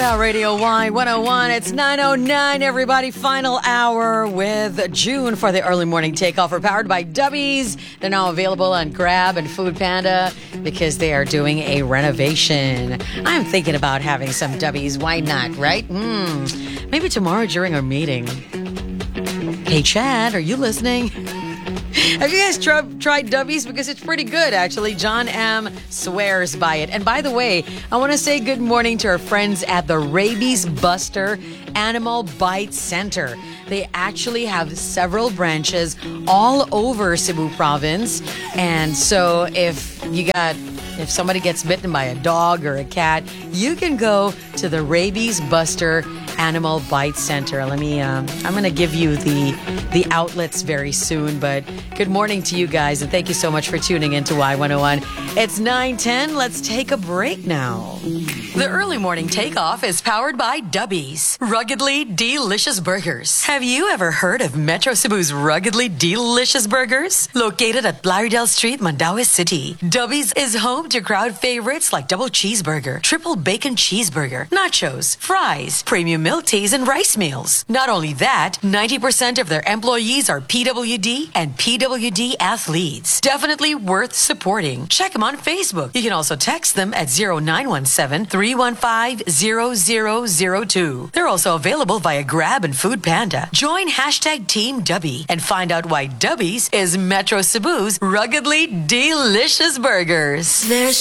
Out Radio Y101. It's 9:09, everybody. Final hour with June for the early morning takeoff. We're powered by Dubbies. They're now available on Grab and Food Panda because they are doing a renovation. I'm thinking about having some Dubbies. Why not, right? Maybe tomorrow during our meeting. Hey, Chad, are you listening? Have you guys tried Dubbies? Because it's pretty good, actually. John M. swears by it. And by the way, I want to say good morning to our friends at the Rabies Buster Animal Bite Center. They actually have several branches all over Cebu province. And so if somebody gets bitten by a dog or a cat, you can go to the Rabies Buster Animal Bite Center. I'm going to give you the outlets very soon, but good morning to you guys, and thank you so much for tuning in to Y101. It's 9:10. Let's take a break now. The early morning takeoff is powered by Dubbies, ruggedly delicious burgers. Have you ever heard of Metro Cebu's ruggedly delicious burgers? Located at Blaridel Street, Mandaue City, Dubbies is home to crowd favorites like double cheeseburger, triple bacon cheeseburger, nachos, fries, premium milk teas, and rice meals. Not only that, 90% of their employees are PWD and PWD athletes. Definitely worth supporting. Check them on Facebook. You can also text them at 0917-315-0002. They're also available via Grab and Food Panda. Join hashtag Team Dubby and find out why Dubbies is Metro Cebu's ruggedly delicious burgers. There's